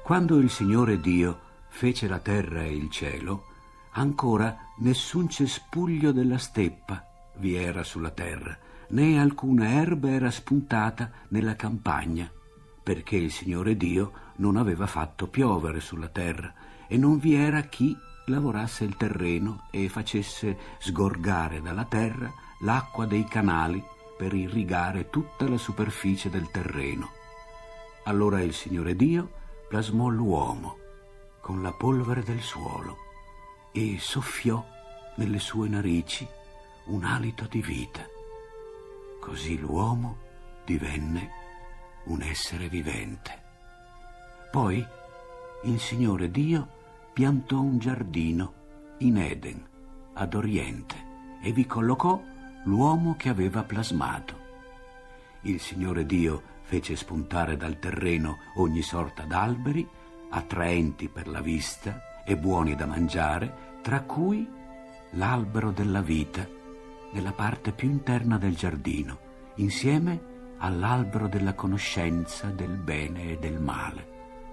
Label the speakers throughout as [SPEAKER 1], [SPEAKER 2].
[SPEAKER 1] Quando il Signore Dio fece la terra e il cielo, ancora nessun cespuglio della steppa vi era sulla terra, né alcuna erba era spuntata nella campagna, perché il Signore Dio non aveva fatto piovere sulla terra, e non vi era chi lavorasse il terreno e facesse sgorgare dalla terra l'acqua dei canali per irrigare tutta la superficie del terreno. Allora il Signore Dio plasmò l'uomo con la polvere del suolo e soffiò nelle sue narici un alito di vita. Così l'uomo divenne un essere vivente. Poi il Signore Dio piantò un giardino in Eden, ad oriente, e vi collocò l'uomo che aveva plasmato. Il Signore Dio fece spuntare dal terreno ogni sorta d'alberi, attraenti per la vista e buoni da mangiare, tra cui l'albero della vita nella parte più interna del giardino, insieme all'albero della conoscenza del bene e del male.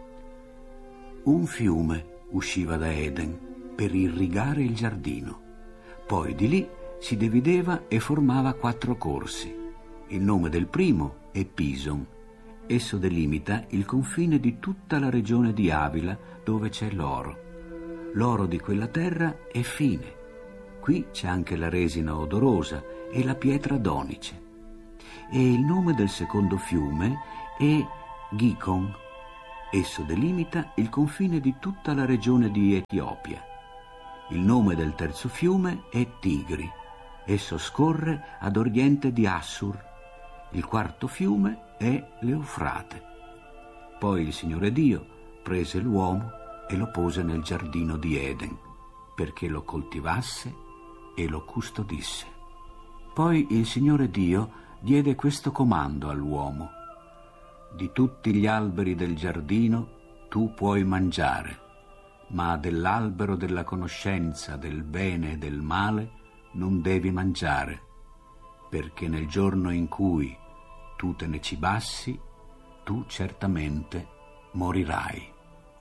[SPEAKER 1] Un fiume usciva da Eden per irrigare il giardino. Poi di lì si divideva e formava 4 corsi. Il nome del primo è Pison. Esso delimita il confine di tutta la regione di Avila, dove c'è l'oro. L'oro di quella terra è fine. Qui c'è anche la resina odorosa e la pietra donice. E il nome del secondo fiume è Gihon. Esso delimita il confine di tutta la regione di Etiopia. Il nome del terzo fiume è Tigri. Esso scorre ad oriente di Assur. Il quarto fiume è l'Eufrate. Poi il Signore Dio prese l'uomo e lo pose nel giardino di Eden, perché lo coltivasse e lo custodisse. Poi il Signore Dio diede questo comando all'uomo: di tutti gli alberi del giardino tu puoi mangiare, ma dell'albero della conoscenza del bene e del male non devi mangiare, perché nel giorno in cui tu te ne cibassi, tu certamente morirai.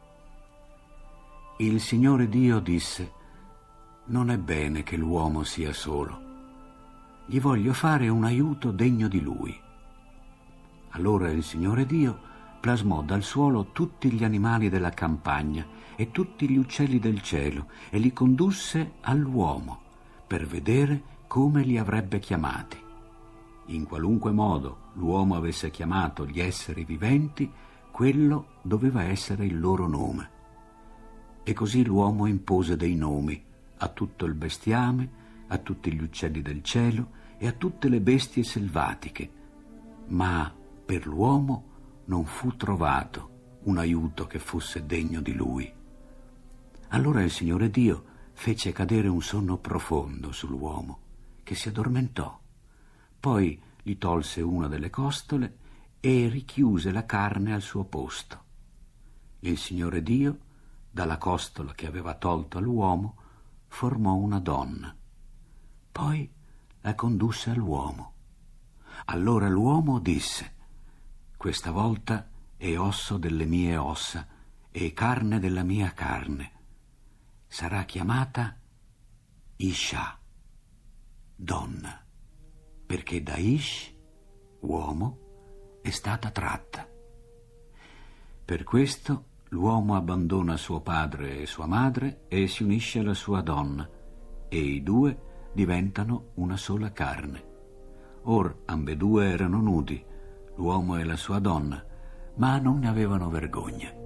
[SPEAKER 1] Il Signore Dio disse: non è bene che l'uomo sia solo. Gli voglio fare un aiuto degno di lui. Allora il Signore Dio plasmò dal suolo tutti gli animali della campagna e tutti gli uccelli del cielo e li condusse all'uomo per vedere come li avrebbe chiamati. In qualunque modo l'uomo avesse chiamato gli esseri viventi, quello doveva essere il loro nome. E così l'uomo impose dei nomi a tutto il bestiame, a tutti gli uccelli del cielo e a tutte le bestie selvatiche, ma per l'uomo non fu trovato un aiuto che fosse degno di lui. Allora il Signore Dio fece cadere un sonno profondo sull'uomo, che si addormentò. Poi gli tolse una delle costole e richiuse la carne al suo posto. Il Signore Dio, dalla costola che aveva tolto all'uomo, formò una donna. Poi la condusse all'uomo. Allora l'uomo disse: questa volta è osso delle mie ossa e carne della mia carne. Sarà chiamata Isha, donna, perché da Ish, uomo, è stata tratta. Per questo l'uomo abbandona suo padre e sua madre e si unisce alla sua donna, e i due diventano una sola carne. Or ambedue erano nudi, l'uomo e la sua donna, ma non ne avevano vergogna.